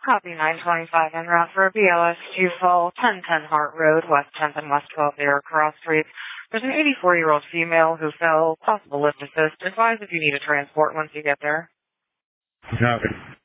Copy 925 en route for BLS 24 1010 Hart Road, West 10th and West 12th Air Cross Streets. There's an 84-year-old female who fell. Possible lift assist. Advise if you need a transport once you get there. Copy.